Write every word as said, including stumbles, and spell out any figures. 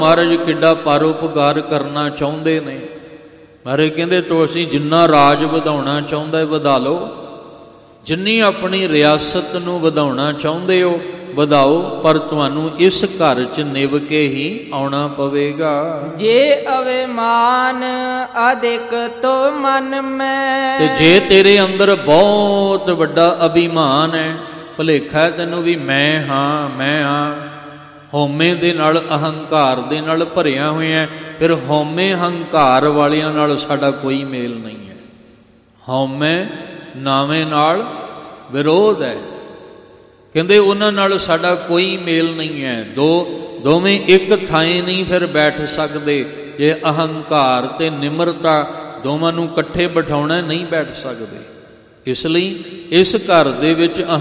ਮਹਾਰਾਜ ਕਿੱਡਾ ਪਰਉਪਕਾਰ ਕਰਨਾ ਚਾਹੁੰਦੇ ਨੇ। ਮਹਾਰਾਜ ਕਹਿੰਦੇ ਤੋ ਅਸੀਂ ਜਿੰਨਾ ਰਾਜ ਵਧਾਉਣਾ ਚਾਹੁੰਦਾ ਵਧਾ ਲਓ, ਜਿੰਨੀ ਆਪਣੀ ਰਿਆਸਤ ਨੂੰ ਵਧਾਉਣਾ ਚਾਹੁੰਦੇ ਹੋ ਵਧਾਓ, ਪਰ ਤੁਹਾਨੂੰ ਇਸ ਘਰ 'ਚ ਨਿਭ ਕੇ ਹੀ ਆਉਣਾ ਪਵੇਗਾ। ਜੇ ਅਭਿਮਾਨ ਅਧਿਕ ਤੋ ਮਨ ਮੈਂ, ਤੇ ਜੇ ਤੇਰੇ ਅੰਦਰ ਬਹੁਤ ਵੱਡਾ ਅਭਿਮਾਨ ਹੈ, ਭੁਲੇਖਾ ਤੈਨੂੰ ਵੀ ਮੈਂ ਹਾਂ ਮੈਂ ਹਾਂ, ਹਉਮੈ ਦੇ ਨਾਲ ਅਹੰਕਾਰ ਦੇ ਨਾਲ ਭਰਿਆ ਹੋਇਆ, ਫਿਰ ਹਉਮੈ ਹੰਕਾਰ ਵਾਲਿਆਂ ਨਾਲ ਸਾਡਾ ਕੋਈ ਮੇਲ ਨਹੀਂ ਹੈ। ਹਉਮੈ ਨਾਵੇਂ ਨਾਲ ਵਿਰੋਧ ਹੈ, ਕਹਿੰਦੇ ਉਹਨਾਂ ਨਾਲ ਸਾਡਾ ਕੋਈ ਮੇਲ ਨਹੀਂ ਹੈ। ਦੋ ਦੋਵੇਂ ਇੱਕ ਥਾਂ ਨਹੀਂ ਫਿਰ ਬੈਠ ਸਕਦੇ। ਜੇ ਅਹੰਕਾਰ ਤੇ ਨਿਮਰਤਾ ਦੋਵਾਂ ਨੂੰ ਇਕੱਠੇ ਬਿਠਾਉਣਾ ਨਹੀਂ ਬੈਠ ਸਕਦੇ। ਇਸ ਲਈ ਇਸ ਘਰ ਦੇ ਵਿੱਚ